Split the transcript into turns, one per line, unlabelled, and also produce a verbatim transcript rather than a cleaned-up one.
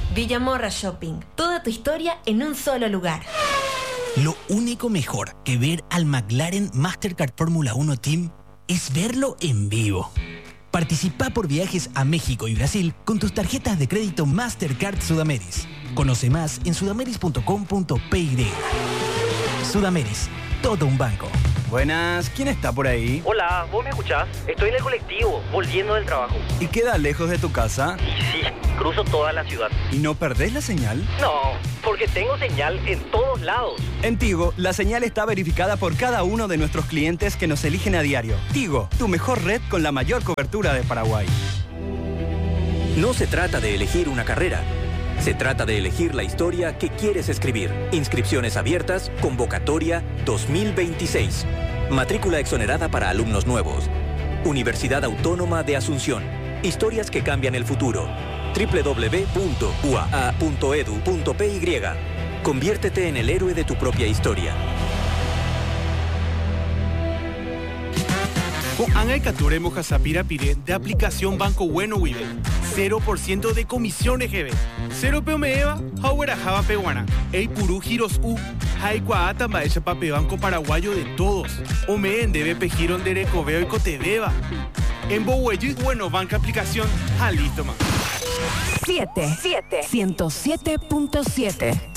Villamorra Shopping. Toda tu historia en un solo lugar.
Lo único mejor que ver al McLaren Mastercard Fórmula uno Team es verlo en vivo. Participa por viajes a México y Brasil con tus tarjetas de crédito Mastercard Sudameris. Conoce más en sudameris punto com punto pe y. Sudameris, todo un banco.
Buenas, ¿quién está por ahí?
Hola, ¿vos me escuchás? Estoy en el colectivo, volviendo del trabajo.
¿Y queda lejos de tu casa?
Y sí, cruzo toda la ciudad.
¿Y no perdés la señal?
No, porque tengo señal en todos lados.
En Tigo, la señal está verificada por cada uno de nuestros clientes que nos eligen a diario. Tigo, tu mejor red con la mayor cobertura de Paraguay.
No se trata de elegir una carrera. Se trata de elegir la historia que quieres escribir. Inscripciones abiertas, convocatoria dos mil veintiséis. Matrícula exonerada para alumnos nuevos. Universidad Autónoma de Asunción. Historias que cambian el futuro. doble u doble u doble u punto u a a punto e d u punto p y. Conviértete en el héroe de tu propia historia.
Con Angay Cature Mojasapira Pire de aplicación Banco Bueno Wibe. cero por ciento de comisiones G B. Cero peomeeva, Hauera Java Peguana. Ey Puru Giros U. Haikuaata Maecha Pape Banco Paraguayo de todos. Ome en Debe Pejiron de Recoveo y Cotedeva. En Bohueyu, bueno, banca aplicación. Ah, listo, man.
siete. ciento siete punto siete.